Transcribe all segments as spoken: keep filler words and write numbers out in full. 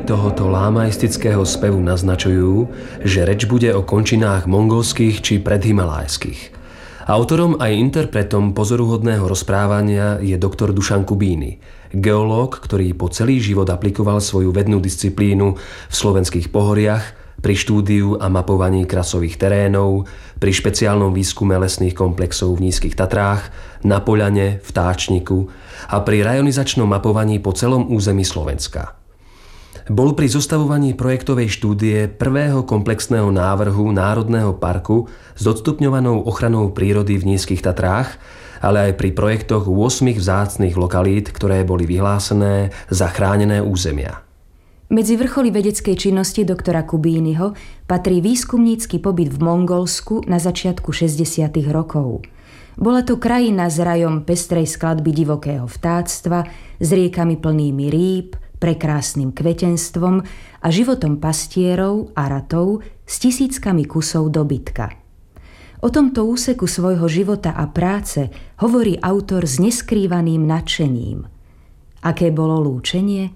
tohoto lámaistického spevu naznačujú, že reč bude o končinách mongolských či predhimalajských. Autorom aj interpretom pozoruhodného rozprávania je doktor Dušan Kubíny, geológ, ktorý po celý život aplikoval svoju vednú disciplínu v slovenských pohoriach, pri štúdiu a mapovaní krasových terénov, pri špeciálnom výskume lesných komplexov v Nízkych Tatrách, na Poľane, v Táčniku a pri rajonizačnom mapovaní po celom území Slovenska. Bol pri zostavovaní projektovej štúdie prvého komplexného návrhu Národného parku s odstupňovanou ochranou prírody v Nízkych Tatrách, ale aj pri projektoch ôsmich vzácnych lokalít, ktoré boli vyhlásené za chránené územia. Medzi vrcholy vedeckej činnosti doktora Kubínyho patrí výskumnícky pobyt v Mongolsku na začiatku šesťdesiatych rokov. Bola to krajina s rajom pestrej skladby divokého vtáctva, s riekami plnými rýb, prekrásnym kvetenstvom a životom pastierov a ratov s tisíckami kusov dobytka. O tomto úseku svojho života a práce hovorí autor s neskrývaným nadšením. Aké bolo lúčenie?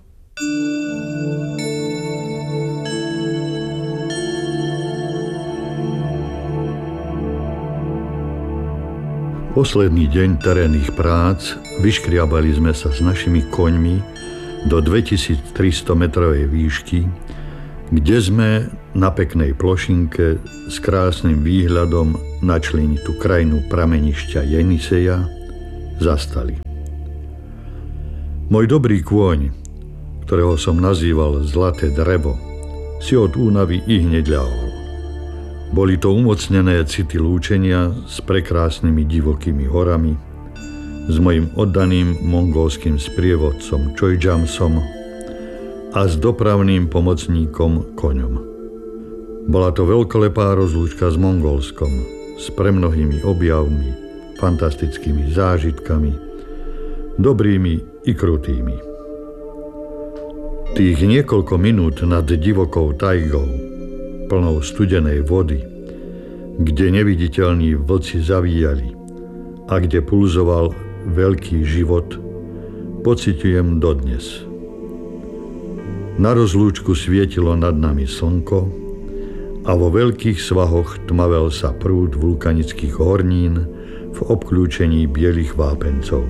Posledný deň terénnych prác vyškriabali sme sa s našimi koňmi do dvetisíctristo metrovej výšky, kde sme na peknej plošinke s krásnym výhľadom na členitú krajinu pramenišťa Jeniseja zastali. Môj dobrý kôň, ktorého som nazýval Zlaté drevo, si od únavy ihneď ľahol. Boli to umocnené city lúčenia s prekrásnymi divokými horami, s mojim oddaným mongolským sprievodcom Čojďamsom a s dopravným pomocníkom koňom. Bola to veľkolepá rozlúčka s Mongolskom, s premnohými objavmi, fantastickými zážitkami, dobrými i krutými. Tých niekoľko minút nad divokou tajgou, plnou studenej vody, kde neviditeľní vlci zavíjali a kde pulzoval veľký život, pociťujem dodnes. Na rozlúčku svietilo nad nami slnko a vo veľkých svahoch tmavel sa prúd vulkanických hornín v obklúčení bielých vápencov.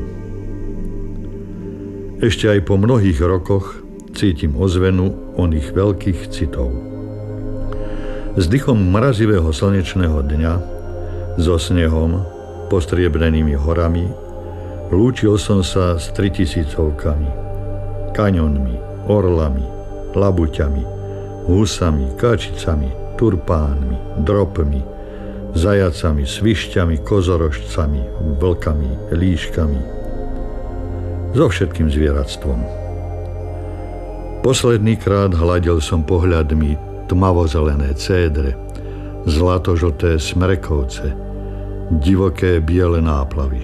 Ešte aj po mnohých rokoch cítim ozvenu oných veľkých citov. S dychom mrazivého slnečného dňa, so snehom, postriebrenými horami, lúčil som sa s tritisícovkami, kaňonmi, orlami, labuťami, husami, kačicami, turpánmi, dropmi, zajacami, svišťami, kozorožcami, vlkami, líškami, so všetkým zvieratstvom. Posledný krát hľadel som pohľadmi tmavozelené cédre, zlatožlté smrekovce, divoké biele náplavy.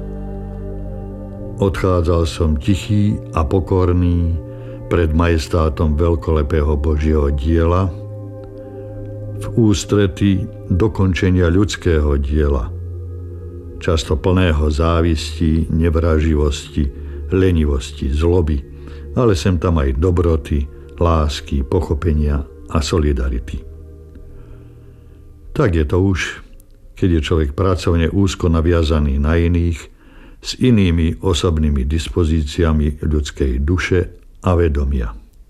Odchádzal som tichý a pokorný pred majestátom veľkolepého Božieho diela v ústrety dokončenia ľudského diela, často plného závisti, nevraživosti, lenivosti, zloby, ale sem tam aj dobroty, lásky, pochopenia a solidarity. Tak je to už, keď je človek pracovne úzko naviazaný na iných, s inými osobnými dispozíciami ľudskej duše a vedomia.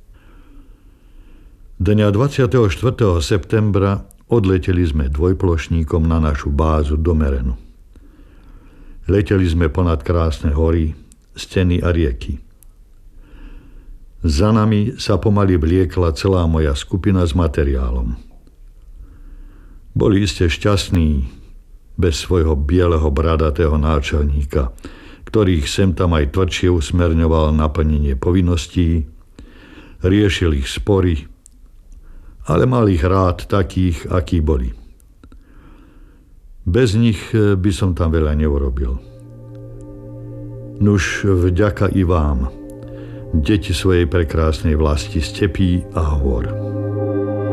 Dňa dvadsiateho štvrtého septembra odleteli sme dvojplošníkom na našu bázu do Merenu. Leteli sme ponad krásne hory, steny a rieky. Za nami sa pomaly vliekla celá moja skupina s materiálom. Boli iste šťastní bez svojho bieleho bradatého náčelníka, ktorých sem tam aj tvrdšie usmerňoval naplnenie povinností, riešil ich spory, ale mal ich rád takých, akí boli. Bez nich by som tam veľa neurobil. Nuž vďaka i vám, deti svojej prekrásnej vlasti stepí a hôr.